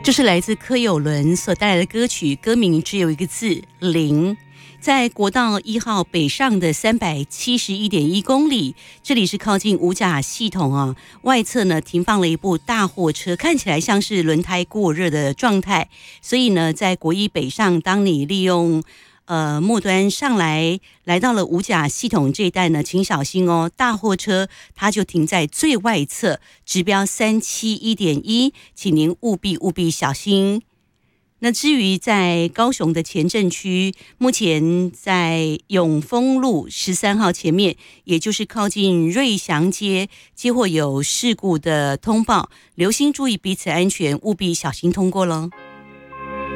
这是来自柯有伦所带来的歌曲，歌名只有一个字零。在国道1号北上的371.1公里，这里是靠近五甲系统啊，外侧呢停放了一部大货车，看起来像是轮胎过热的状态。所以呢，在国一北上，当你利用末端上来到了五甲系统这一带呢，请小心哦，大货车它就停在最外侧，指标371.1，请您务必小心。那至于在高雄的前镇区，目前在永丰路13号前面，也就是靠近瑞祥街，接获有事故的通报，留心注意彼此安全，务必小心通过咯。